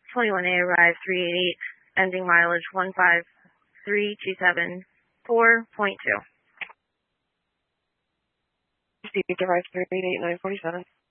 21A arrive 388, ending mileage 15327.4.2. Stevie, arrive 388, 947.